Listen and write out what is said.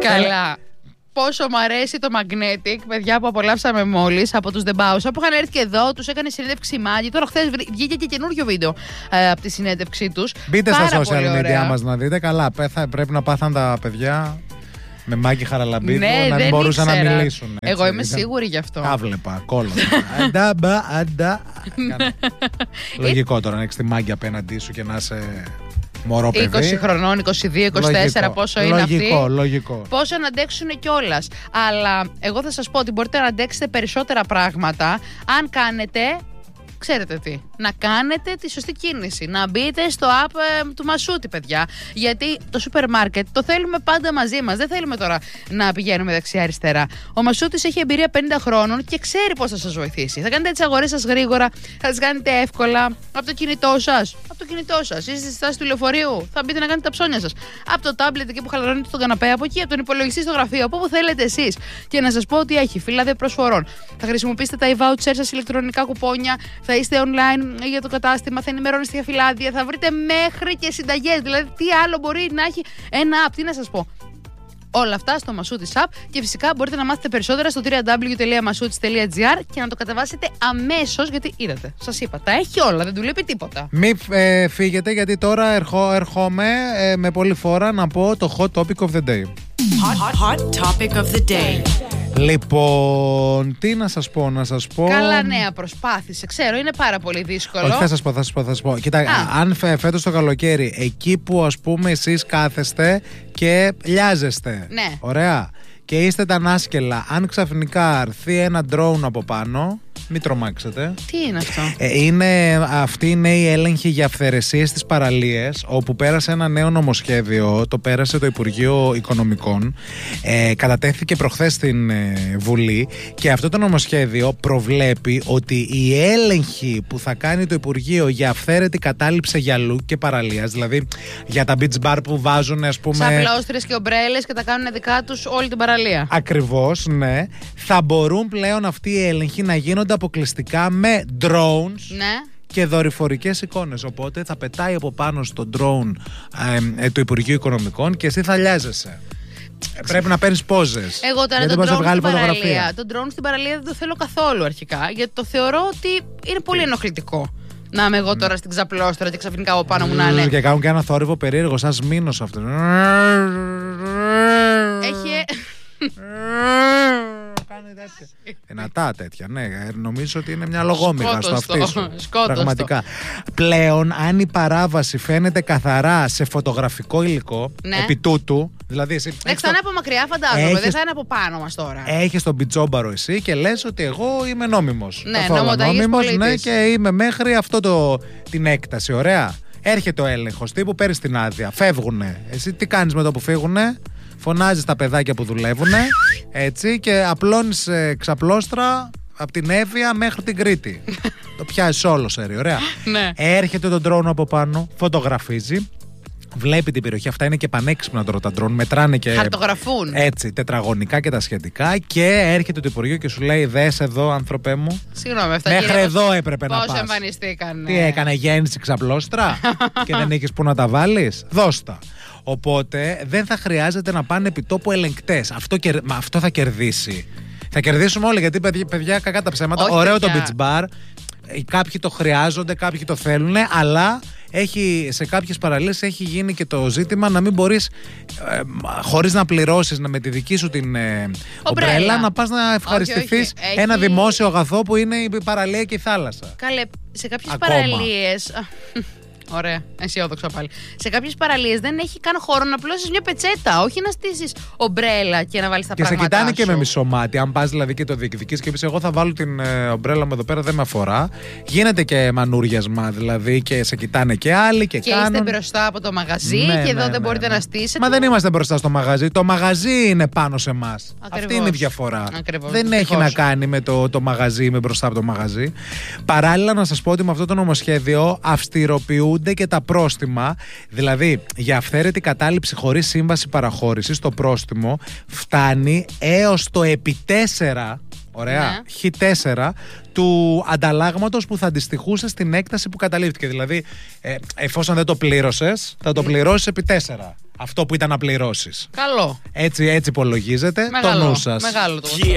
Καλά. Πόσο μου αρέσει το Magnetic, παιδιά, που απολαύσαμε μόλις από τους The Bausa, που είχαν έρθει και εδώ, τους έκανε συνέντευξη Μάγκη. Τώρα χθες βγήκε και καινούριο βίντεο από τη συνέντευξή τους. Μπείτε στα social media μας να δείτε. Καλά, πρέπει να πάθαν τα παιδιά με Μάγκη Χαραλαμπίδου, ναι, να μην μπορούσαν να μιλήσουν. Έτσι. Εγώ είμαι σίγουρη γι' αυτό. Τα βλέπα, κόλλωνα. Αντα. Λογικό τώρα να έχεις τη Μάγκη απέναντί σου και να είσαι μωρό παιδί. 20 χρονών, 22, 24, πόσο είναι αυτοί. Λογικό. Πόσο να αντέξουν κιόλας. Αλλά εγώ θα σας πω ότι μπορείτε να αντέξετε περισσότερα πράγματα αν κάνετε. Ξέρετε τι, να κάνετε τη σωστή κίνηση. Να μπείτε στο app του Μασούτη, παιδιά. Γιατί το σούπερ μάρκετ το θέλουμε πάντα μαζί μας. Δεν θέλουμε τώρα να πηγαίνουμε δεξιά-αριστερά. Ο Μασούτης έχει εμπειρία 50 χρόνων και ξέρει πώς θα σας βοηθήσει. Θα κάνετε τις αγορές σας γρήγορα, θα τις κάνετε εύκολα από το κινητό σας. Είστε στη στάση του λεωφορείου, θα μπείτε να κάνετε τα ψώνια σας. Από το τάμπλετ εκεί που χαλαρώνετε στον καναπέ, από εκεί, από τον υπολογιστή στο γραφείο, από όπου θέλετε εσείς. Και να σας πω ότι έχει φυλάδια προσφορών. Θα χρησιμοποιήσετε τα e-voucher σας, ηλεκτρονικά κουπόνια. Θα είστε online για το κατάστημα, θα ενημερώνεστε για φυλάδια, θα βρείτε μέχρι και συνταγές. Δηλαδή, τι άλλο μπορεί να έχει ένα app, τι να σας πω. Όλα αυτά στο Masutis App και φυσικά μπορείτε να μάθετε περισσότερα στο www.masutis.gr και να το κατεβάσετε αμέσως, γιατί είδατε, σας είπα, τα έχει όλα, δεν του λείπει τίποτα. Μην φύγετε, γιατί τώρα ερχόμαι με πολύ φόρα να πω το hot topic of the day. Hot topic of the day. Λοιπόν, τι να σας πω. Καλά νέα, προσπάθησε. Ξέρω, είναι πάρα πολύ δύσκολο. Όχι, θα σας πω. Κοίτα, αν φέτος το καλοκαίρι, εκεί που ας πούμε εσείς κάθεστε και λιάζεστε. Ναι. Ωραία. Και είστε τα νάσκελα, αν ξαφνικά έρθει ένα drone από πάνω, μην τρομάξετε. Τι είναι αυτό? Αυτή είναι η έλεγχη για αυθαιρεσίες στις παραλίες, όπου πέρασε ένα νέο νομοσχέδιο, το πέρασε το Υπουργείο Οικονομικών, κατατέθηκε προχθές στην Βουλή, και αυτό το νομοσχέδιο προβλέπει ότι η έλεγχη που θα κάνει το Υπουργείο για αυθαίρετη κατάληψη γυαλού και παραλίας, δηλαδή για τα beach bar που βάζουν, ας πούμε, σαπλώστρες και ομπρέλες και τα κάνουν δικά τους όλη την παραλία. Ακριβώς, ναι. Θα μπορούν πλέον αυτοί οι έλεγχοι να γίνονται αποκλειστικά με drones, ναι, και δορυφορικές εικόνες. Οπότε θα πετάει από πάνω στο drone του Υπουργείου Οικονομικών και εσύ θα λιάζεσαι. Πρέπει να παίρνεις πόζες. Εγώ τώρα το drone στην παραλία δεν το θέλω καθόλου αρχικά, γιατί το θεωρώ ότι είναι πολύ ενοχλητικό. Να είμαι εγώ τώρα στην ξαπλώστρα και ξαφνικά από πάνω μου να είναι. Και κάνουν και ένα θόρυβο περίεργο, σαν Μήνος αυτό. Έχει. Κάνει τέτοια. Δυνατά τέτοια, ναι. Νομίζω ότι είναι μια λογόμηχα στο αυτί σου. Πραγματικά. Πλέον, αν η παράβαση φαίνεται καθαρά σε φωτογραφικό υλικό, ναι, επί τούτου, δηλαδή εσύ. Θα είναι από μακριά, φαντάζομαι. Δεν θα είναι από πάνω μας τώρα. Έχεις τον πιτσόμπαρο εσύ και λες ότι εγώ είμαι νόμιμος. Ναι, νομοταγής ναι, και είμαι μέχρι την έκταση. Ωραία. Έρχεται ο έλεγχος, τύπου παίρνεις την άδεια, φεύγουνε. Εσύ τι κάνεις με το που φύγουνε? Φωνάζεις τα παιδάκια που δουλεύουνε, έτσι, και απλώνεις ξαπλώστρα από την Εύβοια μέχρι την Κρήτη. Το πιάσεις όλο, σέρι, ωραία. Ναι. Έρχεται τον drone από πάνω, φωτογραφίζει, βλέπει την περιοχή. Αυτά είναι και πανέξυπνα τώρα τα drone, μετράνε και. Χαρτογραφούν. Έτσι, τετραγωνικά και τα σχετικά. Και έρχεται το Υπουργείο και σου λέει: δες εδώ, άνθρωπέ μου. Συγγνώμη, αυτά μέχρι εδώ έπρεπε να πας. Πώς εμφανιστήκαν. Τι έκανε, γέννηση ξαπλώστρα και δεν είχες που να τα βάλεις? Δώστα. Οπότε δεν θα χρειάζεται να πάνε επί τόπου ελεγκτές. Αυτό θα κερδίσει. Θα κερδίσουμε όλοι, γιατί παιδιά, κακά τα ψέματα. Όχι, ωραίο παιδιά. το beach bar. Κάποιοι το χρειάζονται, κάποιοι το θέλουν, αλλά σε κάποιες παραλίες έχει γίνει και το ζήτημα να μην μπορείς χωρίς να πληρώσεις με τη δική σου την ομπρέλα να πας να ευχαριστηθείς ένα δημόσιο αγαθό που είναι η παραλία και η θάλασσα. Καλέ, σε κάποιες παραλίες. Ωραία, αισιόδοξα πάλι. Σε κάποιες παραλίες δεν έχει καν χώρο να πλώσεις μια πετσέτα, όχι να στήσεις ομπρέλα και να βάλεις τα πράγματα. Και σε κοιτάνε και με μισό μάτι. Αν πας δηλαδή και το διεκδικείς και πεις: εγώ θα βάλω την ομπρέλα μου εδώ πέρα, δεν με αφορά. Γίνεται και μανούριασμα δηλαδή, και σε κοιτάνε και άλλοι και κάνουν. Είστε μπροστά από το μαγαζί, και εδώ δεν μπορείτε να στήσετε. Μα δεν είμαστε μπροστά στο μαγαζί. Το μαγαζί είναι πάνω σε εμάς. Αυτή είναι η διαφορά. Ακριβώς. Δεν έχει να κάνει με το μαγαζί, με μπροστά από το μαγαζί. Παράλληλα, να σας πω ότι με αυτό το νομοσχέδιο αυστηροποιούνται και τα πρόστιμα. Δηλαδή, για αυθαίρετη κατάληψη χωρίς σύμβαση παραχώρησης, το πρόστιμο φτάνει έως το επί 4 Ωραία. Ναι. Χ4 του ανταλλάγματος που θα αντιστοιχούσε στην έκταση που καταλήφθηκε. Δηλαδή, εφόσον δεν το πλήρωσες, θα το πληρώσεις επί 4. Αυτό που ήταν να πληρώσεις. Καλό. Έτσι υπολογίζεται το νου σας. Μεγάλο το